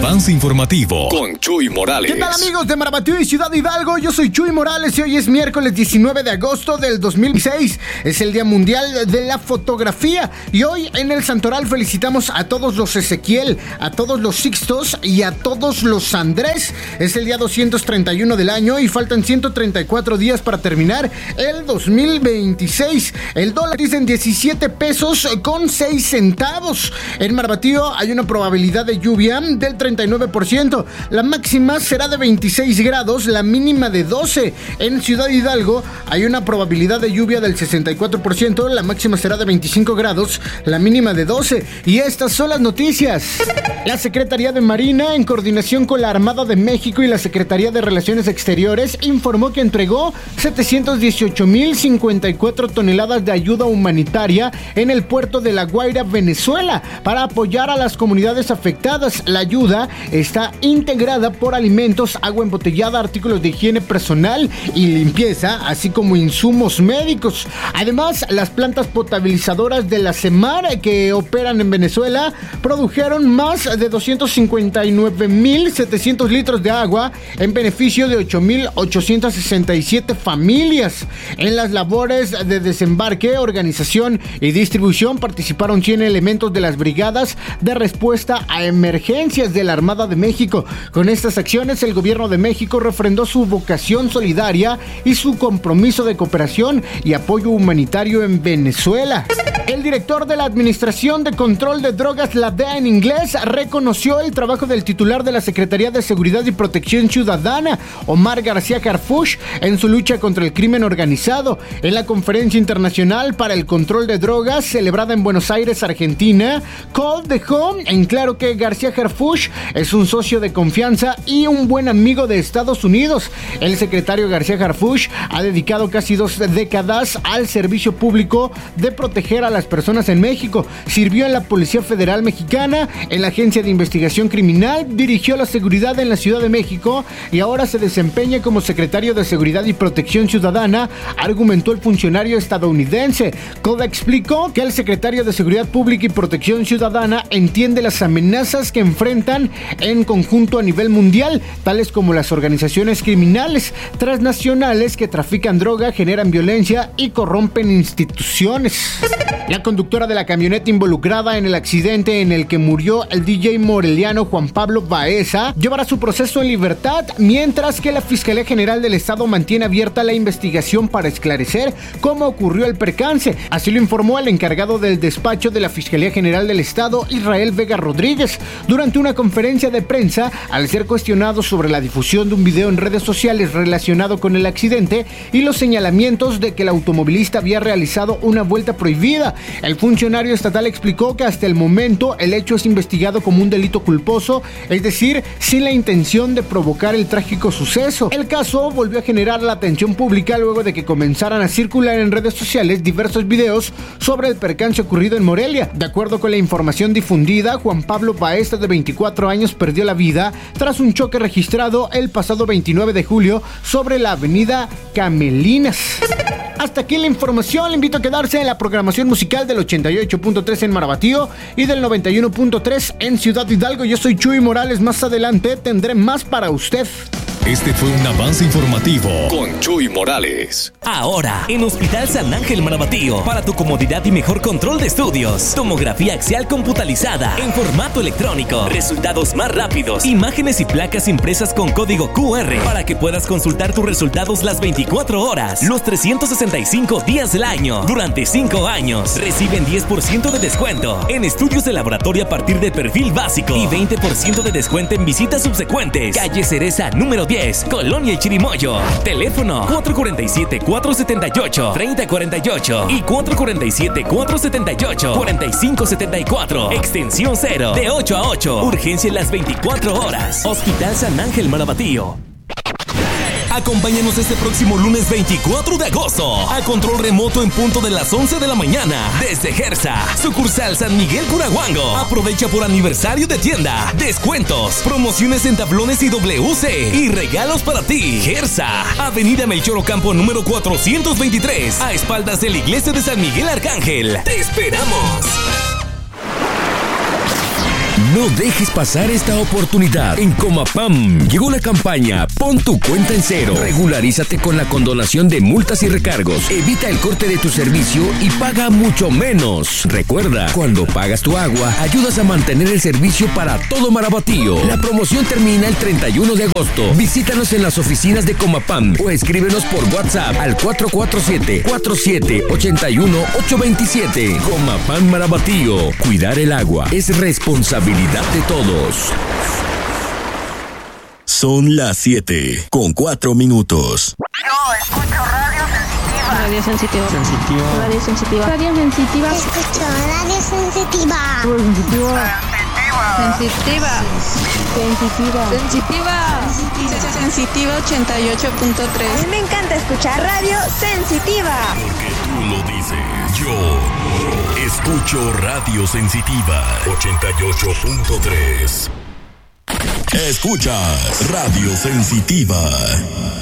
avance informativo con Chuy Morales. ¿Qué tal, amigos de Marabatío y Ciudad Hidalgo? Yo soy Chuy Morales y hoy es miércoles 19 de agosto del 2006. Es el Día Mundial de la Fotografía y hoy en el Santoral felicitamos a todos los Ezequiel, a todos los Sixtos y a todos los Andrés. Es el día 231 del año y faltan 134 días para terminar el 2026. El dólar dice en 17 pesos con 6 centavos. En Marabatío hay una probabilidad de lluvia del 39%. La máxima será de 26 grados, la mínima de 12. En Ciudad Hidalgo hay una probabilidad de lluvia del 64%. La máxima será de 25 grados, la mínima de 12. Y estas son las noticias. La Secretaría de Marina, en coordinación con la Armada de México y la Secretaría de Relaciones Exteriores, informó que entregó 718,054 toneladas de ayuda humanitaria en el puerto de La Guaira, Venezuela, para apoyar a las comunidades afectadas. La ayuda está integrada por alimentos, agua embotellada, artículos de higiene personal y limpieza, así como insumos médicos. Además, las plantas potabilizadoras de la SEMAR que operan en Venezuela produjeron más de 259,700 litros de agua en beneficio de 8,867 familias. En las labores de desembarque, organización y distribución participaron 100 elementos de las brigadas de respuesta a emergencias de la Armada de México. Con estas acciones, el gobierno de México refrendó su vocación solidaria y su compromiso de cooperación y apoyo humanitario en Venezuela. El director de la Administración de Control de Drogas, la DEA en inglés, reconoció el trabajo del titular de la Secretaría de Seguridad y Protección Ciudadana, Omar García Harfuch, en su lucha contra el crimen organizado. En la Conferencia Internacional para el Control de Drogas, celebrada en Buenos Aires, Argentina, Cole dejó en claro que García Harfuch es un socio de confianza y un buen amigo de Estados Unidos. El secretario García Harfuch ha dedicado casi 2 décadas al servicio público de proteger a las personas en México. Sirvió en la Policía Federal Mexicana, en la Agencia de Investigación Criminal, dirigió la seguridad en la Ciudad de México y ahora se desempeña como secretario de Seguridad y Protección Ciudadana, argumentó el funcionario estadounidense. Cole explicó que el secretario de Seguridad Pública y Protección Ciudadana entiende las amenazas que enfrentan en conjunto a nivel mundial, tales como las organizaciones criminales transnacionales que trafican droga, generan violencia y corrompen instituciones. La conductora de la camioneta involucrada en el accidente en el que murió el DJ moreliano Juan Pablo Baeza llevará su proceso en libertad, mientras que la Fiscalía General del Estado mantiene abierta la investigación para esclarecer cómo ocurrió el percance. Así lo informó el encargado del despacho de la Fiscalía General del Estado, Israel Vega Rodríguez, durante una conferencia de prensa al ser cuestionado sobre la difusión de un video en redes sociales relacionado con el accidente y los señalamientos de que el automovilista había realizado una vuelta prohibida. El funcionario estatal explicó que hasta el momento el hecho es investigado como un delito culposo, es decir, sin la intención de provocar el trágico suceso. El caso volvió a generar la atención pública luego de que comenzaran a circular en redes sociales diversos videos sobre el percance ocurrido en Morelia. De acuerdo con la información difundida, Juan Pablo Baeza, de 24 años, perdió la vida tras un choque registrado el pasado 29 de julio sobre la avenida Camelinas. Hasta aquí la información. Le invito a quedarse en la programación musical del 88.3 en Marabatío y del 91.3 en Ciudad Hidalgo. Yo soy Chuy Morales. Más adelante tendré más para usted. Este fue un avance informativo con Chuy Morales. Ahora, en Hospital San Ángel Marabatío, para tu comodidad y mejor control de estudios. Tomografía axial computalizada en formato electrónico. Resultados más rápidos. Imágenes y placas impresas con código QR para que puedas consultar tus resultados las 24 horas, los 365 días del año. Durante 5 años, reciben 10% de descuento en estudios de laboratorio a partir de perfil básico y 20% de descuento en visitas subsecuentes. Calle Cereza, número 10, Colonia y Chirimoyo. Teléfono 447-478-3048 y 447-478-4574. Extensión 0, de 8 a 8. Urgencia en las 24 horas. Hospital San Ángel Marabatío. Acompáñanos este próximo lunes 24 de agosto a control remoto en punto de las 11 de la mañana desde Gersa, sucursal San Miguel Curahuango. Aprovecha por aniversario de tienda, descuentos, promociones en tablones y WC y regalos para ti. Gersa, Avenida Melchor Ocampo número 423, a espaldas de la iglesia de San Miguel Arcángel. ¡Te esperamos! No dejes pasar esta oportunidad. En Comapam llegó la campaña Pon tu cuenta en cero. Regularízate con la condonación de multas y recargos. Evita el corte de tu servicio y paga mucho menos. Recuerda, cuando pagas tu agua, ayudas a mantener el servicio para todo Marabatío. La promoción termina el 31 de agosto. Visítanos en las oficinas de Comapam o escríbenos por WhatsApp al 447-4781-827. Comapam Marabatío. Cuidar el agua es responsabilidad de todos. Son las 7:04. Yo escucho Radio Sensitiva. Radio Sensitiva. Radio Sensitiva. Radio Sensitiva. Escucho Radio Sensitiva. Sensitiva. Sensitiva. Sensitiva 88.3. A mí me encanta escuchar Radio Sensitiva. Porque tú lo dices. Yo escucho Radio Sensitiva 88.3. Escuchas Radio Sensitiva.